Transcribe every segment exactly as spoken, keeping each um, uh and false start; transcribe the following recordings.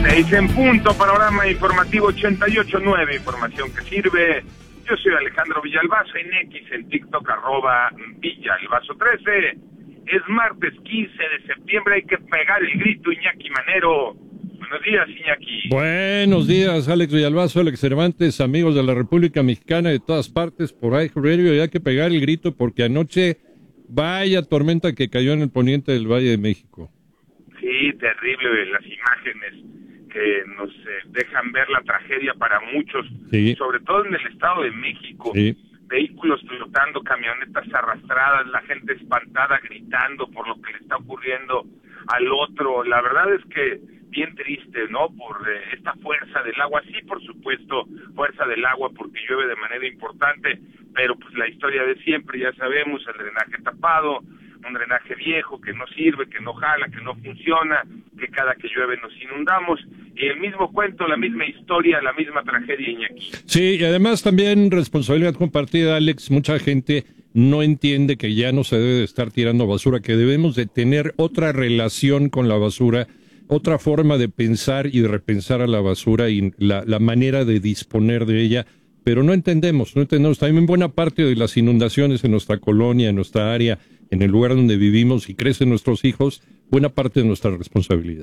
Seis en punto, panorama informativo ochenta y ocho punto nueve, información que sirve. Yo soy Alejandro Villalbazo, en X, en TikTok, arroba Villalbazo trece. Es martes quince de septiembre, hay que pegar el grito, Iñaki Manero. Buenos días, Iñaki. Buenos días, Alex Villalbazo, Alex Cervantes, amigos de la República Mexicana, de todas partes, por ahí, Radio, y hay que pegar el grito porque anoche, vaya tormenta que cayó en el poniente del Valle de México. Sí, terrible, las imágenes que nos eh, dejan ver la tragedia para muchos, sí. Sobre todo en el Estado de México, sí. Vehículos flotando, camionetas arrastradas, la gente espantada gritando por lo que le está ocurriendo al otro. La verdad es que bien triste, ¿no? Por eh, esta fuerza del agua, sí, por supuesto, fuerza del agua porque llueve de manera importante, pero pues la historia de siempre, ya sabemos, el drenaje tapado, un drenaje viejo que no sirve, que no jala, que no funciona, que cada que llueve nos inundamos, y el mismo cuento, la misma historia, la misma tragedia, Iñaki. Sí, y además también responsabilidad compartida, Alex. Mucha gente no entiende que ya no se debe de estar tirando basura, que debemos de tener otra relación con la basura, otra forma de pensar y de repensar a la basura y la, la manera de disponer de ella, pero no entendemos, no entendemos. También buena parte de las inundaciones en nuestra colonia, en nuestra área, en el lugar donde vivimos y crecen nuestros hijos, buena parte de nuestra responsabilidad.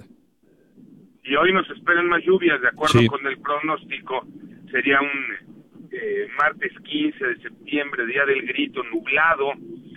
Y hoy nos esperan más lluvias, de acuerdo sí. con el pronóstico. Sería un eh, martes quince de septiembre, día del grito, nublado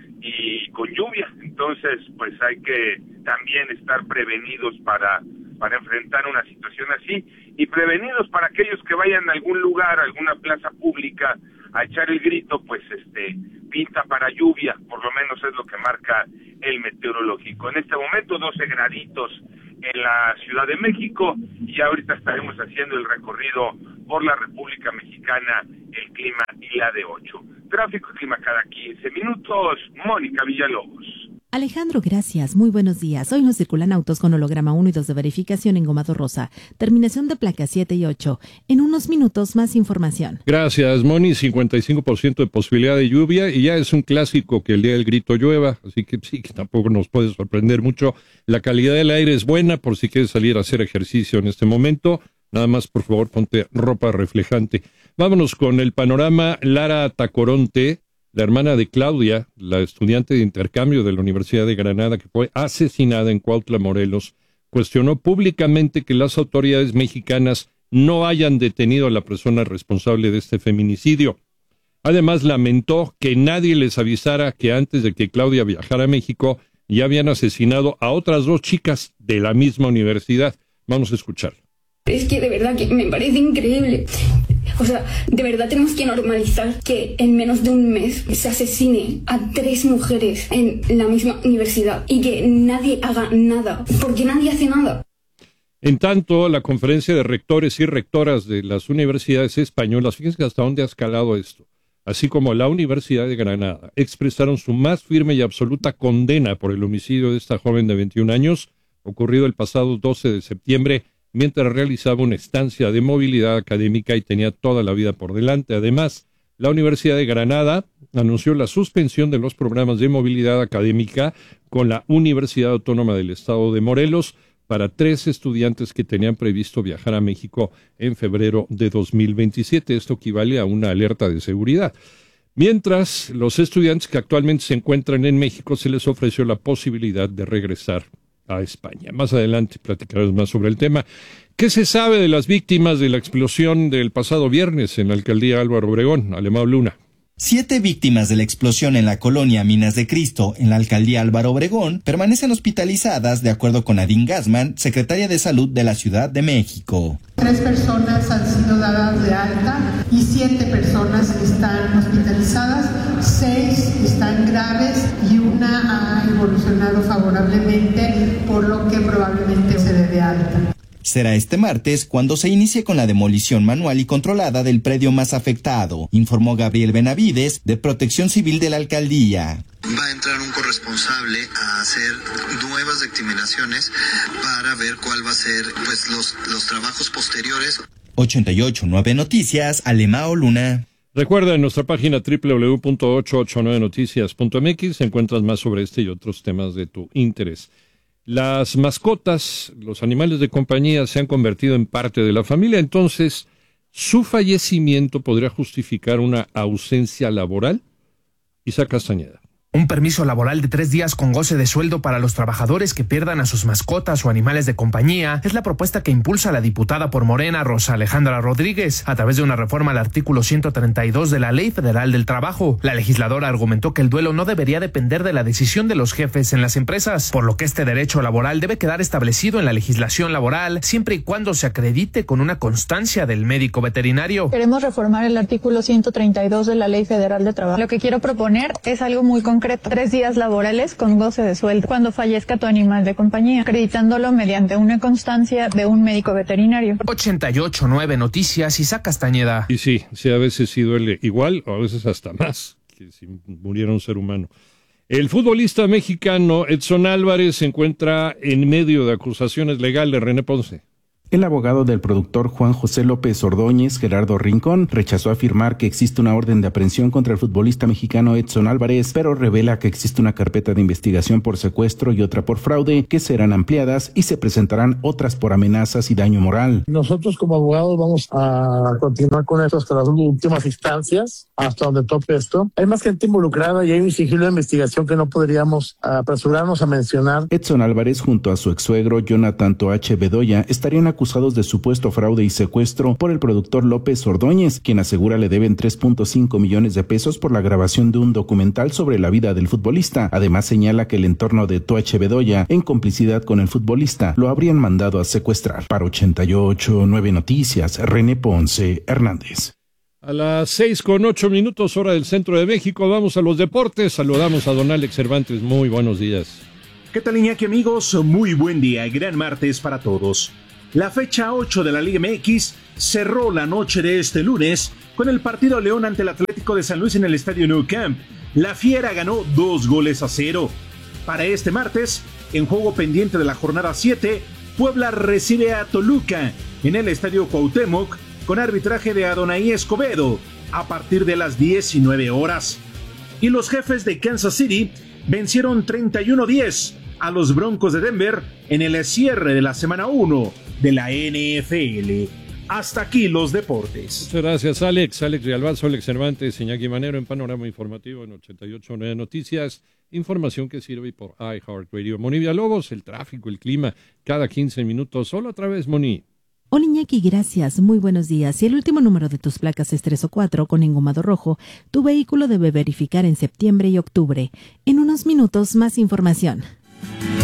y con lluvia. Entonces, pues hay que también estar prevenidos para, para enfrentar una situación así, y prevenidos para aquellos que vayan a algún lugar, a alguna plaza pública, a echar el grito, pues este pinta para lluvia, por lo menos es lo que marca el meteorológico. En este momento doce graditos en la Ciudad de México, y ahorita estaremos haciendo el recorrido por la República Mexicana, el clima y la de ocho. Tráfico y clima cada quince minutos, Mónica Villalobos. Alejandro, gracias. Muy buenos días. Hoy nos circulan autos con holograma uno y dos de verificación en Gomado Rosa. Terminación de placas siete y ocho. En unos minutos, más información. Gracias, Moni. cincuenta y cinco por ciento de posibilidad de lluvia, y ya es un clásico que el día del grito llueva, así que sí, que tampoco nos puede sorprender mucho. La calidad del aire es buena por si quieres salir a hacer ejercicio en este momento. Nada más, por favor, ponte ropa reflejante. Vámonos con el panorama. Lara Tacoronte, la hermana de Claudia, la estudiante de intercambio de la Universidad de Granada que fue asesinada en Cuautla, Morelos, cuestionó públicamente que las autoridades mexicanas no hayan detenido a la persona responsable de este feminicidio. Además, lamentó que nadie les avisara que antes de que Claudia viajara a México ya habían asesinado a otras dos chicas de la misma universidad. Vamos a escuchar. Es que de verdad que me parece increíble. O sea, de verdad tenemos que normalizar que en menos de un mes se asesine a tres mujeres en la misma universidad y que nadie haga nada, porque nadie hace nada. En tanto, la conferencia de rectores y rectoras de las universidades españolas, fíjense hasta dónde ha escalado esto, así como la Universidad de Granada, expresaron su más firme y absoluta condena por el homicidio de esta joven de veintiún años, ocurrido el pasado doce de septiembre, mientras realizaba una estancia de movilidad académica y tenía toda la vida por delante. Además, la Universidad de Granada anunció la suspensión de los programas de movilidad académica con la Universidad Autónoma del Estado de Morelos para tres estudiantes que tenían previsto viajar a México en febrero de dos mil veintisiete. Esto equivale a una alerta de seguridad. Mientras, los estudiantes que actualmente se encuentran en México se les ofreció la posibilidad de regresar a España. Más adelante platicaremos más sobre el tema. ¿Qué se sabe de las víctimas de la explosión del pasado viernes en la alcaldía Álvaro Obregón? Alemão Luna. Siete víctimas de la explosión en la colonia Minas de Cristo, en la alcaldía Álvaro Obregón, permanecen hospitalizadas, de acuerdo con Nadine Gassman, secretaria de Salud de la Ciudad de México. Tres personas han sido dadas de alta y siete personas están hospitalizadas, seis están graves y una ha evolucionado favorablemente, por lo que probablemente se dé de alta. Será este martes cuando se inicie con la demolición manual y controlada del predio más afectado, informó Gabriel Benavides, de Protección Civil de la alcaldía. Va a entrar un corresponsable a hacer nuevas dictaminaciones para ver cuál va a ser pues los, los trabajos posteriores. ochenta y ocho punto nueve Noticias, Alemão Luna. Recuerda, en nuestra página doble u doble u doble u punto ochocientos ochenta y nueve noticias punto m x encuentras más sobre este y otros temas de tu interés. Las mascotas, los animales de compañía se han convertido en parte de la familia, entonces su fallecimiento podría justificar una ausencia laboral. Isaac Castañeda. Un permiso laboral de tres días con goce de sueldo para los trabajadores que pierdan a sus mascotas o animales de compañía es la propuesta que impulsa la diputada por Morena, Rosa Alejandra Rodríguez, a través de una reforma al artículo ciento treinta y dos de la Ley Federal del Trabajo. La legisladora argumentó que el duelo no debería depender de la decisión de los jefes en las empresas, por lo que este derecho laboral debe quedar establecido en la legislación laboral, siempre y cuando se acredite con una constancia del médico veterinario. Queremos reformar el artículo ciento treinta y dos de la Ley Federal del Trabajo. Lo que quiero proponer es algo muy concreto. Concreto, tres días laborales con goce de sueldo cuando fallezca tu animal de compañía, acreditándolo mediante una constancia de un médico veterinario. ochenta y ocho punto nueve Noticias, Isaac Castañeda. Y sí, sí, a veces sí duele igual, o a veces hasta más, que si muriera un ser humano. El futbolista mexicano Edson Álvarez se encuentra en medio de acusaciones legales. René Ponce. El abogado del productor Juan José López Ordóñez, Gerardo Rincón, rechazó afirmar que existe una orden de aprehensión contra el futbolista mexicano Edson Álvarez, pero revela que existe una carpeta de investigación por secuestro y otra por fraude que serán ampliadas y se presentarán otras por amenazas y daño moral. Nosotros como abogados vamos a continuar con esto hasta las últimas instancias, hasta donde tope esto. Hay más gente involucrada y hay un sigilo de investigación que no podríamos apresurarnos a mencionar. Edson Álvarez junto a su exsuegro Jonathan Toache Bedoya estarían acusados de supuesto fraude y secuestro por el productor López Ordóñez, quien asegura le deben tres punto cinco millones de pesos por la grabación de un documental sobre la vida del futbolista. Además señala que el entorno de Toache Bedoya, en complicidad con el futbolista, lo habrían mandado a secuestrar. Para ochenta y ocho punto nueve Noticias, René Ponce Hernández. A las seis con ocho minutos, hora del centro de México, vamos a los deportes. Saludamos a don Alex Cervantes. Muy buenos días. ¿Qué tal, Iñaki, amigos? Muy buen día y gran martes para todos. La fecha ocho de la Liga M X cerró la noche de este lunes con el partido León ante el Atlético de San Luis en el Estadio Nou Camp. La Fiera ganó dos goles a cero. Para este martes, en juego pendiente de la jornada siete, Puebla recibe a Toluca en el Estadio Cuauhtémoc con arbitraje de Adonai Escobedo a partir de las diecinueve horas. Y los Jefes de Kansas City vencieron treinta y uno a diez a los Broncos de Denver en el cierre de la semana uno de la N F L. Hasta aquí los deportes. Muchas gracias, Alex. Alex Realbalzo, Alex Cervantes, Iñaki Manero en Panorama Informativo en ochenta y ocho punto nueve Noticias. Información que sirve por iHeartRadio. Moni Villalobos, el tráfico, el clima, cada quince minutos. Solo otra vez, Moni. Hola Iñaki, gracias. Muy buenos días. Si el último número de tus placas es tres o cuatro con engomado rojo, tu vehículo debe verificar en septiembre y octubre. En unos minutos, más información.